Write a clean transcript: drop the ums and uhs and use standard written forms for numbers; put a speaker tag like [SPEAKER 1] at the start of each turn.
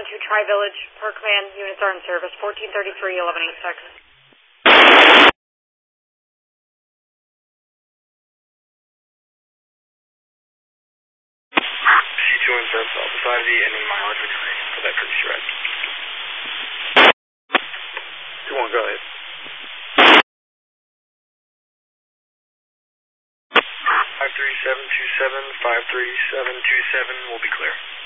[SPEAKER 1] Tri-Village, per command, units are in service, 1433, 1186.
[SPEAKER 2] C2 in service, Alpha 5Z, ending mileage returning for that producer ride. 2-1, go ahead. 53727, 53727 will be clear.